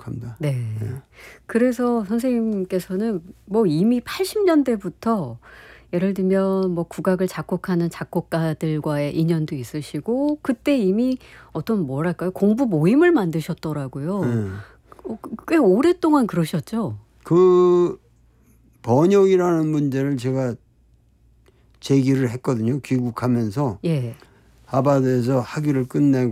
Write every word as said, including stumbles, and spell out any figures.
생각합니다. 네. 예. 그래서 선생님께서는 뭐 이미 팔십 년대부터 예를 들면 뭐 국악을 작곡하는 작곡가들과의 인연도 있으시고 그때 이미 어떤 뭐랄까요? 공부 모임을 만드셨더라고요. 예. 어 꽤 오랫동안 그러셨죠? 그 번역이라는 문제를 제가 제기를 했거든요. 귀국하면서 예. 하버드에서 학위를 끝내고